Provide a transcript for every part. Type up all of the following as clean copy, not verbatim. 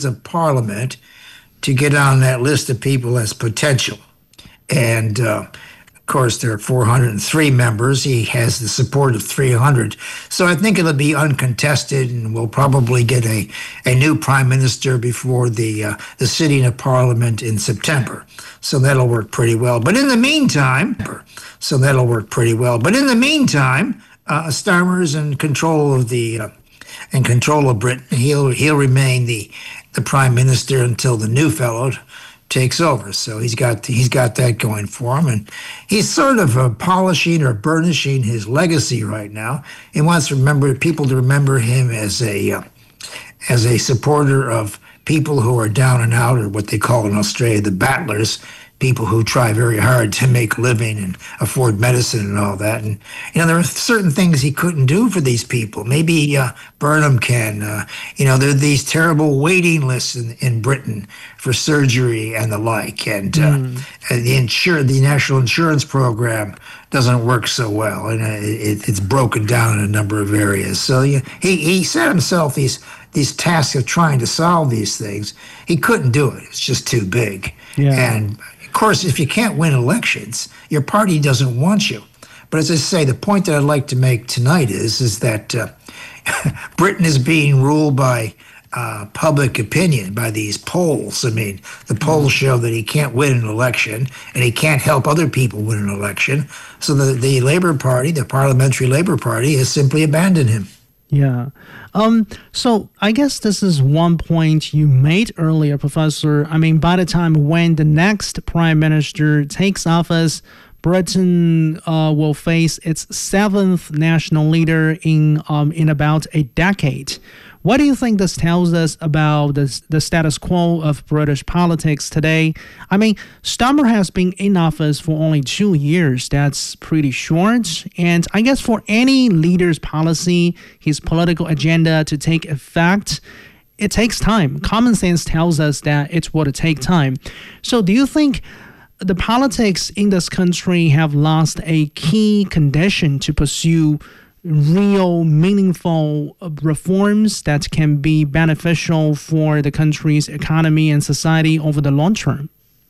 members of parliament to get on that list of people as potential. And of course, there are 403 members. He has the support of 300. So I think it'll be uncontested, and we'll probably get a new prime minister before the sitting of parliament in September. So that'll work pretty well. But in the meantime, Starmer's in control of Britain. He'll remain the prime minister until the new fellow takes over. So he's got that going for him, and he's sort of polishing or burnishing his legacy right now. He wants people to remember him as a supporter of people who are down and out, or what they call in Australia the battlers, people who try very hard to make a living and afford medicine and all that. And, there are certain things he couldn't do for these people. Maybe Burnham can. There are these terrible waiting lists in Britain for surgery and the like. And the national insurance program doesn't work so well. And it's broken down in a number of areas. So he set himself these tasks of trying to solve these things. He couldn't do it. It's just too big. Yeah. And of course, if you can't win elections, your party doesn't want you. But as I say, the point that I'd like to make tonight is that Britain is being ruled by public opinion, by these polls. I mean, the polls show that he can't win an election, and he can't help other people win an election. So the Labour Party, the Parliamentary Labour Party, has simply abandoned him. Yeah. So I guess this is one point you made earlier, Professor. I mean, by the time when the next prime minister takes office, Britain will face its 7th national leader in about a decade. What do you think this tells us about the status quo of British politics today? I mean, Starmer has been in office for only 2 years. That's pretty short. And I guess for any leader's policy, his political agenda to take effect, it takes time. Common sense tells us that it will take time. So do you think the politics in this country have lost a key condition to pursue real, meaningful reforms that can be beneficial for the country's economy and society over the long term?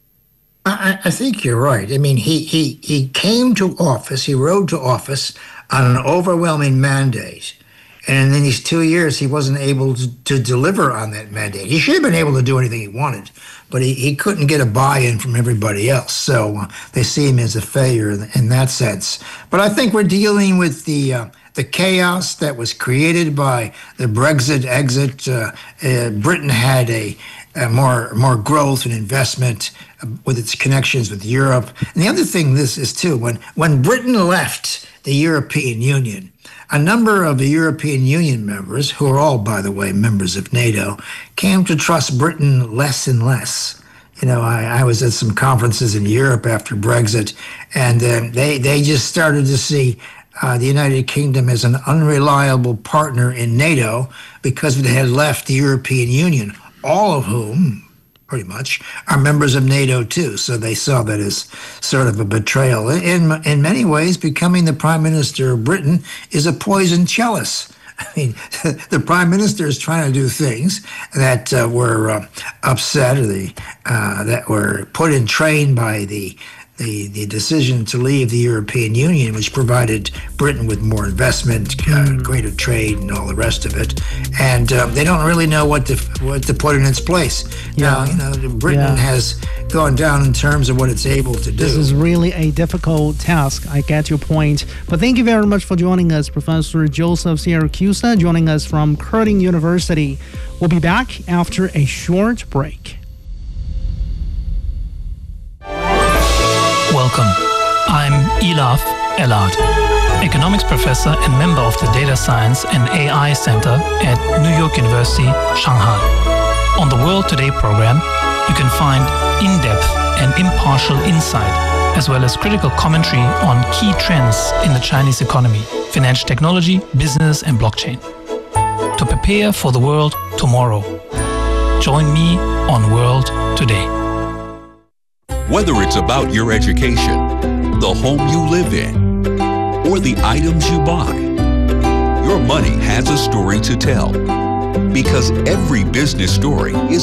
I think you're right. I mean, he came to office, he rode to office on an overwhelming mandate. And in these 2 years, he wasn't able to deliver on that mandate. He should have been able to do anything he wanted, but he couldn't get a buy-in from everybody else. So they see him as a failure in that sense. But I think we're dealing with the chaos that was created by the Brexit exit. Britain had a more growth and investment with its connections with Europe. And the other thing this is too, when Britain left the European Union, a number of the European Union members, who are all, by the way, members of NATO, came to trust Britain less and less. I was at some conferences in Europe after Brexit, and they just started to see the United Kingdom as an unreliable partner in NATO because it had left the European Union, all of whom, pretty much, are members of NATO too. So they saw that as sort of a betrayal. In many ways, becoming the Prime Minister of Britain is a poisoned chalice. I mean, the Prime Minister is trying to do things that were upset, or that were put in train by the decision to leave the European Union, which provided Britain with more investment, greater trade, and all the rest of it. And they don't really know what to put in its place. Yeah. Now, Britain has gone down in terms of what it's able to do. This is really a difficult task. I get your point. But thank you very much for joining us, Professor Joseph Siracusa, joining us from Curtin University. We'll be back after a short break. Welcome. I'm Elaf Elad, economics professor and member of the Data Science and AI Center at New York University, Shanghai. On the World Today program, you can find in-depth and impartial insight, as well as critical commentary on key trends in the Chinese economy, financial technology, business, and blockchain. To prepare for the world tomorrow, join me on World Today. Whether it's about your education, the home you live in, or the items you buy, your money has a story to tell. Because every business story is